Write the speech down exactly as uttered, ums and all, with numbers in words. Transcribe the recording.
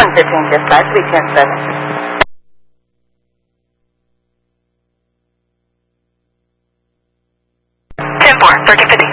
one to change your flight, three ten seven. ten four, thirty fifty.